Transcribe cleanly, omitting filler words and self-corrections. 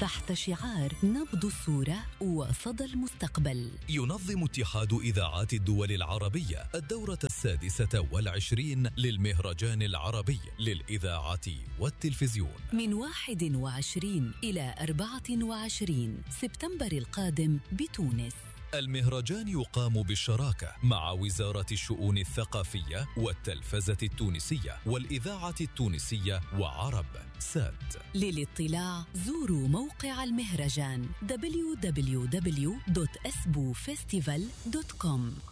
تحت شعار نبض الصورة وصدى المستقبل. ينظم اتحاد إذاعات الدول العربية الدورة 26 للمهرجان العربي للإذاعة والتلفزيون من 21 إلى 24 سبتمبر القادم بتونس. المهرجان يقام بالشراكة مع وزارة الشؤون الثقافية والتلفزة التونسية والإذاعة التونسية وعرب سات. للاطلاع زوروا موقع المهرجان www.esbufestival.com.